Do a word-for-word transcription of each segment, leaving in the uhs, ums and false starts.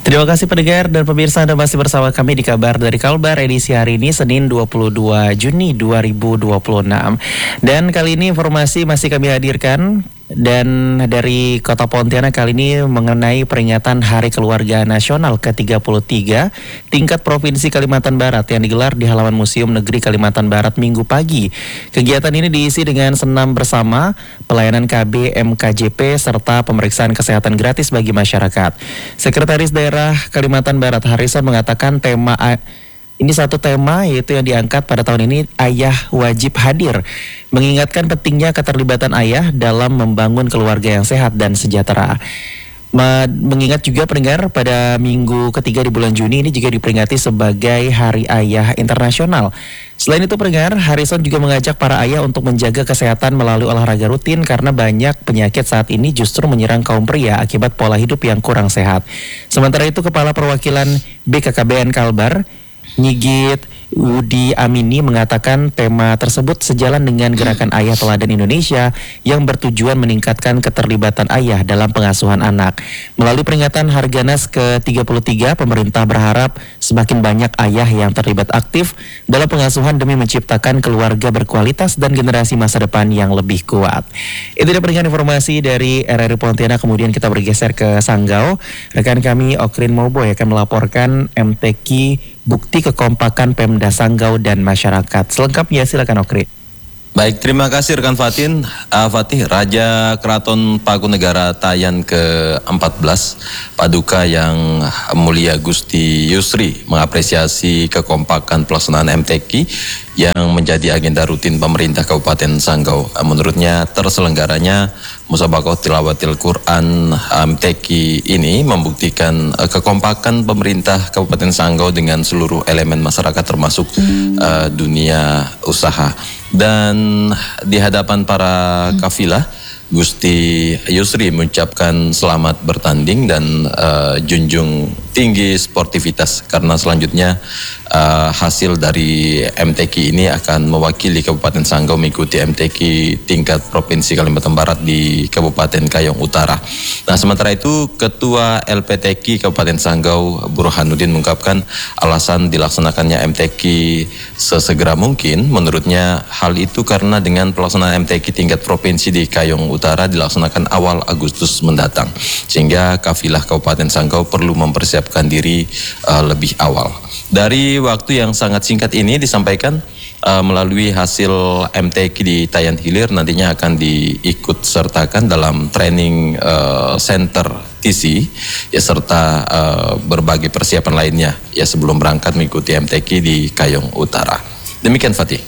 Terima kasih pendengar dan pemirsa, Anda masih bersama kami di Kabar dari Kalbar edisi hari ini Senin dua puluh dua Juni dua ribu dua puluh enam. Dan kali ini informasi masih kami hadirkan dan dari Kota Pontianak kali ini mengenai peringatan Hari Keluarga Nasional ke tiga puluh tiga tingkat Provinsi Kalimantan Barat yang digelar di halaman Museum Negeri Kalimantan Barat Minggu pagi. Kegiatan ini diisi dengan senam bersama, pelayanan K B M K J P serta pemeriksaan kesehatan gratis bagi masyarakat. Sekretaris Daerah Kalimantan Barat Harrison mengatakan tema ini satu tema yaitu yang diangkat pada tahun ini, ayah wajib hadir, mengingatkan pentingnya keterlibatan ayah dalam membangun keluarga yang sehat dan sejahtera. Mengingat juga pendengar, pada minggu ketiga di bulan Juni ini juga diperingati sebagai Hari Ayah Internasional. Selain itu pendengar, Harrison juga mengajak para ayah untuk menjaga kesehatan melalui olahraga rutin karena banyak penyakit saat ini justru menyerang kaum pria akibat pola hidup yang kurang sehat. Sementara itu Kepala Perwakilan B K K B N Kalbar, Nyigit Udi Amini, mengatakan tema tersebut sejalan dengan gerakan Ayah Teladan Indonesia yang bertujuan meningkatkan keterlibatan ayah dalam pengasuhan anak. Melalui peringatan Harganas ke tiga puluh tiga, pemerintah berharap semakin banyak ayah yang terlibat aktif dalam pengasuhan demi menciptakan keluarga berkualitas dan generasi masa depan yang lebih kuat. Itu dia peringatan informasi dari R R I Pontianak. Kemudian kita bergeser ke Sanggau. Rekan kami Okrin Moboy akan melaporkan M T Q bukti kekompakan Pemda Sanggau dan masyarakat. Selengkapnya silakan Okri. Baik, terima kasih rekan Fatin. Uh, Fatih, Raja Keraton Pakunegara Tayan ke empat belas Paduka yang mulia Gusti Yusri mengapresiasi kekompakan pelaksanaan M T Q yang menjadi agenda rutin pemerintah Kabupaten Sanggau. Uh, menurutnya terselenggaranya Musabaqah Tilawatil Quran M T Q ini membuktikan uh, kekompakan pemerintah Kabupaten Sanggau dengan seluruh elemen masyarakat termasuk uh, dunia usaha. Dan di hadapan para kafilah, Gusti Yusri mengucapkan selamat bertanding dan uh, junjung tinggi sportivitas karena selanjutnya uh, hasil dari M T Q ini akan mewakili Kabupaten Sanggau mengikuti M T Q tingkat Provinsi Kalimantan Barat di Kabupaten Kayong Utara. Nah, sementara itu Ketua L P T Q Kabupaten Sanggau Burhanuddin mengungkapkan alasan dilaksanakannya M T Q sesegera mungkin. Menurutnya hal itu karena dengan pelaksanaan M T Q tingkat provinsi di Kayong Utara dilaksanakan awal Agustus mendatang, sehingga kafilah Kabupaten Sanggau perlu mempersiapkan diri uh, lebih awal. Dari waktu yang sangat singkat ini disampaikan uh, melalui hasil M T Q di Tayan Hilir nantinya akan diikut sertakan dalam training uh, center T C ya, serta uh, berbagai persiapan lainnya ya sebelum berangkat mengikuti M T Q di Kayong Utara. Demikian Fatih.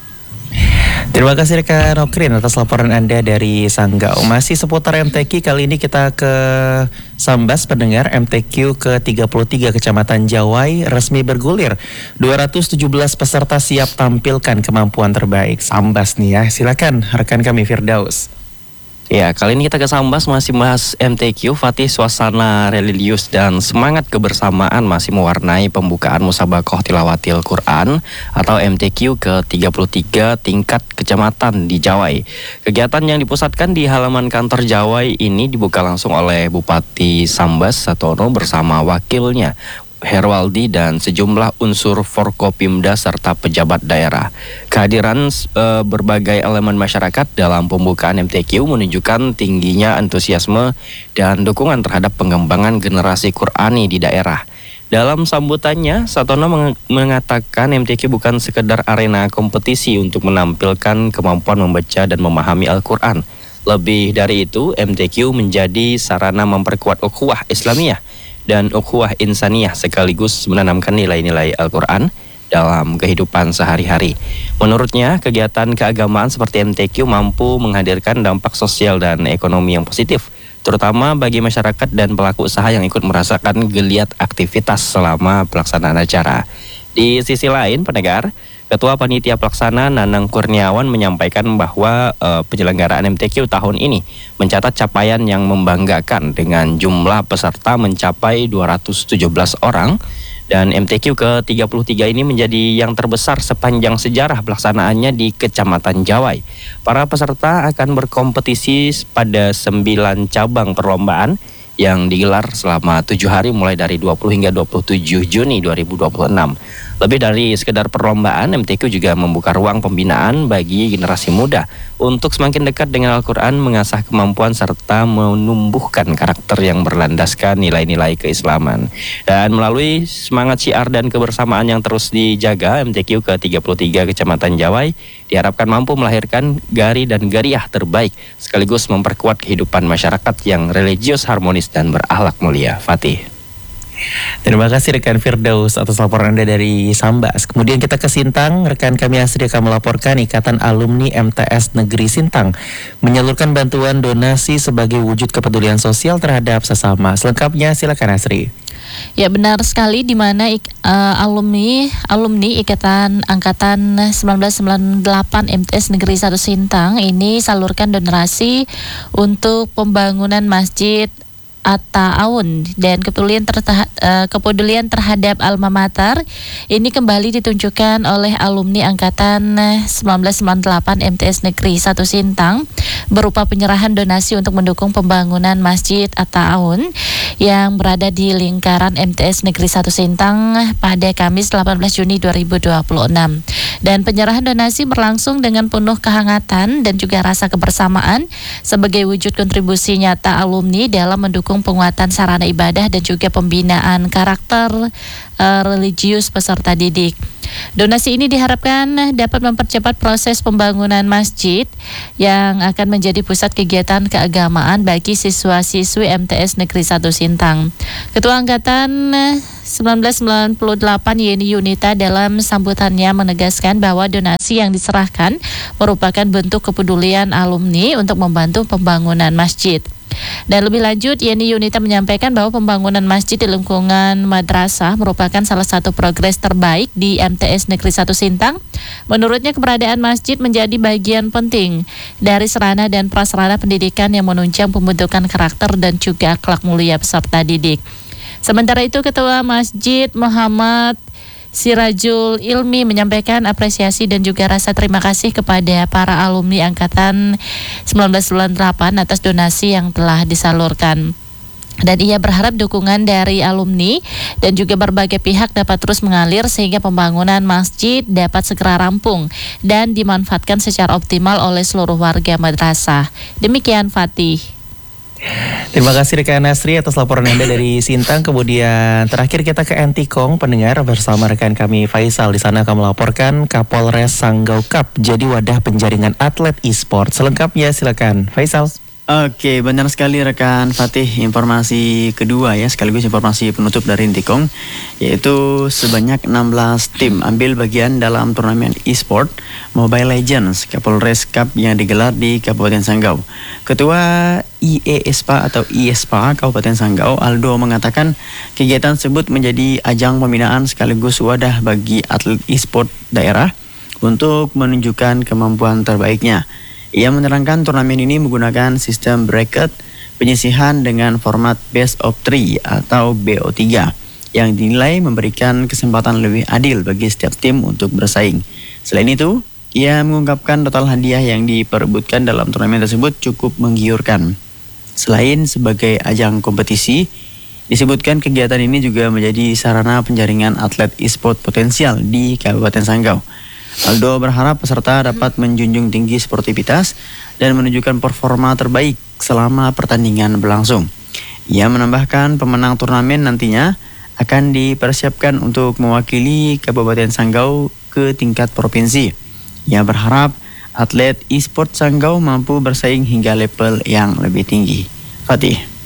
Terima kasih rekan Okrin atas laporan Anda dari Sanggau. Masih seputar M T Q, kali ini kita ke Sambas pendengar. M T Q ke tiga puluh tiga Kecamatan Jawai resmi bergulir. dua ratus tujuh belas peserta siap tampilkan kemampuan terbaik. Sambas nih ya, silakan rekan kami Firdaus. Ya, kali ini kita ke Sambas masih bahas M T Q. Fatih, suasana religius dan semangat kebersamaan masih mewarnai pembukaan Musabaqah Tilawatil Quran atau M T Q ke tiga puluh tiga tingkat kecamatan di Jawai. Kegiatan yang dipusatkan di halaman kantor Jawai ini dibuka langsung oleh Bupati Sambas Satono bersama wakilnya Herwaldi dan sejumlah unsur Forkopimda serta pejabat daerah. Kehadiran e, berbagai elemen masyarakat dalam pembukaan M T Q menunjukkan tingginya antusiasme dan dukungan terhadap pengembangan generasi Qurani di daerah. Dalam sambutannya, Satono meng- mengatakan M T Q bukan sekedar arena kompetisi untuk menampilkan kemampuan membaca dan memahami Al-Quran. Lebih dari itu, M T Q menjadi sarana memperkuat ukhuwah Islamiyah dan ukhuwah insaniyah sekaligus menanamkan nilai-nilai Al-Quran dalam kehidupan sehari-hari. Menurutnya, kegiatan keagamaan seperti M T Q mampu menghadirkan dampak sosial dan ekonomi yang positif, terutama bagi masyarakat dan pelaku usaha yang ikut merasakan geliat aktivitas selama pelaksanaan acara. Di sisi lain, pendengar, Ketua Panitia Pelaksana Nanang Kurniawan menyampaikan bahwa uh, penyelenggaraan M T Q tahun ini mencatat capaian yang membanggakan dengan jumlah peserta mencapai dua ratus tujuh belas orang dan M T Q ke tiga puluh tiga ini menjadi yang terbesar sepanjang sejarah pelaksanaannya di Kecamatan Jawai. Para peserta akan berkompetisi pada sembilan cabang perlombaan yang digelar selama tujuh hari mulai dari dua puluh hingga dua puluh tujuh Juni dua ribu dua puluh enam. Lebih dari sekedar perlombaan, M T Q juga membuka ruang pembinaan bagi generasi muda untuk semakin dekat dengan Al-Quran, mengasah kemampuan serta menumbuhkan karakter yang berlandaskan nilai-nilai keislaman. Dan melalui semangat syiar dan kebersamaan yang terus dijaga, M T Q ke tiga puluh tiga Kecamatan Jawai diharapkan mampu melahirkan gari dan gariah terbaik sekaligus memperkuat kehidupan masyarakat yang religius, harmonis dan berakhlak mulia. Fatih. Terima kasih rekan Firdaus atas laporan Anda dari Sambas. Kemudian kita ke Sintang, rekan kami Asri akan melaporkan Ikatan Alumni M T S Negeri Sintang menyalurkan bantuan donasi sebagai wujud kepedulian sosial terhadap sesama. Selengkapnya silakan Asri. Ya, benar sekali, di mana uh, alumni alumni Ikatan Angkatan seribu sembilan ratus sembilan puluh delapan M T S Negeri satu Sintang ini salurkan donasi untuk pembangunan masjid At-Ta'awun dan kepedulian, terta- uh, kepedulian terhadap alma mater ini kembali ditunjukkan oleh alumni Angkatan seribu sembilan ratus sembilan puluh delapan M T S Negeri satu Sintang berupa penyerahan donasi untuk mendukung pembangunan Masjid At-Ta'awun yang berada di lingkaran M T S Negeri satu Sintang pada Kamis delapan belas Juni dua ribu dua puluh enam. Dan penyerahan donasi berlangsung dengan penuh kehangatan dan juga rasa kebersamaan sebagai wujud kontribusi nyata alumni dalam mendukung penguatan sarana ibadah dan juga pembinaan karakter uh, religius peserta didik. Donasi ini diharapkan dapat mempercepat proses pembangunan masjid yang akan menjadi pusat kegiatan keagamaan bagi siswa-siswi M T S Negeri satu Sintang. Ketua Angkatan seribu sembilan ratus sembilan puluh delapan Yeni Yunita dalam sambutannya menegaskan bahwa donasi yang diserahkan merupakan bentuk kepedulian alumni untuk membantu pembangunan masjid. Dan lebih lanjut, Yeni Yunita menyampaikan bahwa pembangunan masjid di lingkungan madrasah merupakan salah satu progres terbaik di M T S Negeri satu Sintang. Menurutnya, keberadaan masjid menjadi bagian penting dari sarana dan prasarana pendidikan yang menunjang pembentukan karakter dan juga akhlak mulia peserta didik. Sementara itu, Ketua Masjid Muhammad Sirajul Ilmi menyampaikan apresiasi dan juga rasa terima kasih kepada para alumni Angkatan seribu sembilan ratus sembilan puluh delapan atas donasi yang telah disalurkan. Dan ia berharap dukungan dari alumni dan juga berbagai pihak dapat terus mengalir sehingga pembangunan masjid dapat segera rampung dan dimanfaatkan secara optimal oleh seluruh warga madrasah. Demikian Fatih. Terima kasih rekan Nasri atas laporan Anda dari Sintang. Kemudian terakhir kita ke Entikong pendengar bersama rekan kami Faisal. Di sana akan melaporkan Kapolres Sanggau Cup jadi wadah penjaringan atlet e-sport. Selengkapnya silakan Faisal. Oke, benar sekali rekan Fatih. Informasi kedua ya, sekaligus informasi penutup dari Entikong, yaitu sebanyak enam belas tim ambil bagian dalam turnamen e-sport Mobile Legends Kapolres Cup yang digelar di Kabupaten Sanggau. Ketua I E S P A atau I E S P A Kabupaten Sanggau, Aldo, mengatakan kegiatan tersebut menjadi ajang pembinaan sekaligus wadah bagi atlet e-sport daerah untuk menunjukkan kemampuan terbaiknya. Ia menerangkan turnamen ini menggunakan sistem bracket penyisihan dengan format best of three atau B O tiga yang dinilai memberikan kesempatan lebih adil bagi setiap tim untuk bersaing. Selain itu, ia mengungkapkan total hadiah yang diperebutkan dalam turnamen tersebut cukup menggiurkan. Selain sebagai ajang kompetisi, disebutkan kegiatan ini juga menjadi sarana penjaringan atlet e-sport potensial di Kabupaten Sanggau. Aldo berharap peserta dapat menjunjung tinggi sportivitas dan menunjukkan performa terbaik selama pertandingan berlangsung. Ia menambahkan pemenang turnamen nantinya akan dipersiapkan untuk mewakili Kabupaten Sanggau ke tingkat provinsi. Ia berharap atlet e-sport Sanggau mampu bersaing hingga level yang lebih tinggi. Fatih.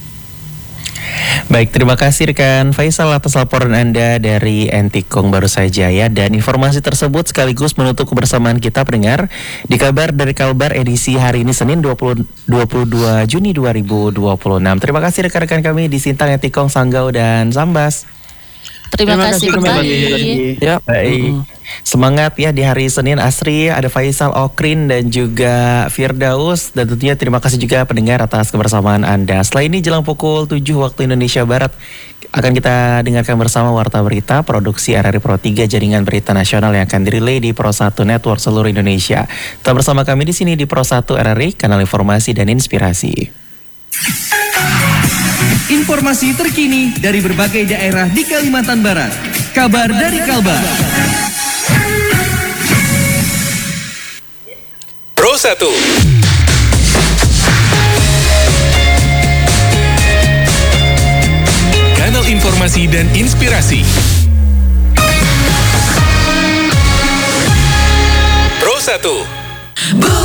Baik, terima kasih rekan Faisal atas laporan Anda dari Entikong baru saja ya. Dan informasi tersebut sekaligus menutup kebersamaan kita pendengar di Kabar dari Kalbar edisi hari ini Senin dua puluh, dua puluh dua Juni dua ribu dua puluh enam. Terima kasih rekan-rekan kami di Sintang, Entikong, Sanggau dan Sambas. Terima, Terima kasih kembali. Ya, baik. Mm. Semangat ya di hari Senin. Asri, ada Faisal, Okrin dan juga Firdaus. Dan tentunya terima kasih juga pendengar atas kebersamaan Anda. Setelah ini jelang pukul tujuh waktu Indonesia Barat akan kita dengarkan bersama Warta Berita produksi R R I Pro tiga Jaringan Berita Nasional yang akan dirilai di Pro satu Network seluruh Indonesia. Tetap bersama kami di sini di Pro satu R R I, kanal informasi dan inspirasi. Informasi terkini dari berbagai daerah di Kalimantan Barat. Kabar dari Kalbar. Pro satu. Kanal informasi dan inspirasi. Pro satu.